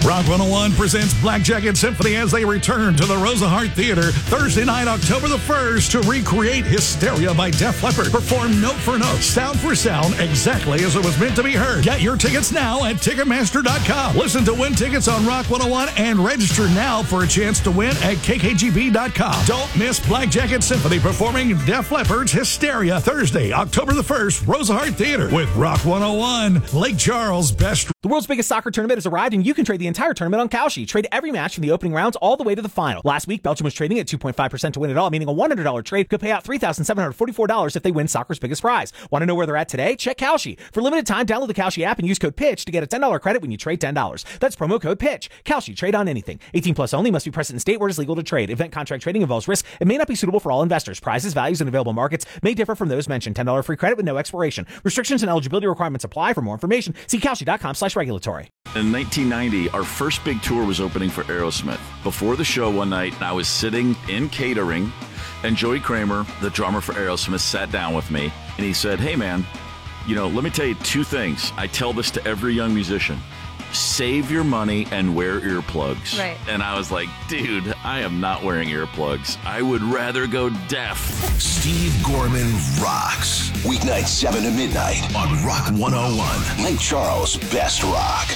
Rock 101 presents Black Jacket Symphony as they return to the Rosa Hart Theater Thursday night, October the 1st, to recreate Hysteria by Def Leppard. Perform note for note, sound for sound, exactly as it was meant to be heard. Get your tickets now at Ticketmaster.com. Listen to win tickets on Rock 101 and register now for a chance to win at KKGB.com. Don't miss Black Jacket Symphony performing Def Leppard's Hysteria Thursday, October the 1st, Rosa Hart Theater with Rock 101, Lake Charles' best. The world's biggest soccer tournament has arrived, and you can trade the entire tournament on Kalshi. Trade every match from the opening rounds all the way to the final. Last week, Belgium was trading at 2.5% to win it all, meaning a $100 trade could pay out $3,744 if they win soccer's biggest prize. Want to know where they're at today? Check Kalshi. For limited time, download the Kalshi app and use code PITCH to get a $10 credit when you trade $10. That's promo code PITCH. Kalshi. Trade on anything. 18 plus only. Must be present in state where it is legal to trade. Event contract trading involves risk and may not be suitable for all investors. Prizes, values, and available markets may differ from those mentioned. $10 free credit with no expiration. Restrictions and eligibility requirements apply. For more information, see Kalshi.com/regulatory. In 1990, our first big tour was opening for Aerosmith. Before the show one night, I was sitting in catering, and Joey Kramer, the drummer for Aerosmith, sat down with me, and he said, "Hey, man, let me tell you two things. I tell this to every young musician. Save your money and wear earplugs." Right. And I was like, dude, I am not wearing earplugs. I would rather go deaf. Steve Gorman rocks. Weeknights 7 to midnight on Rock 101. Lake Charles' best rock.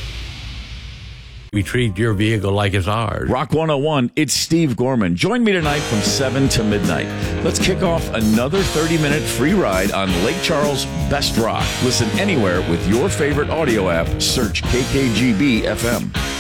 We treat your vehicle like it's ours. Rock 101, it's Steve Gorman. Join me tonight from 7 to midnight. Let's kick off another 30-minute free ride on Lake Charles' best rock. Listen anywhere with your favorite audio app. Search KKGB FM.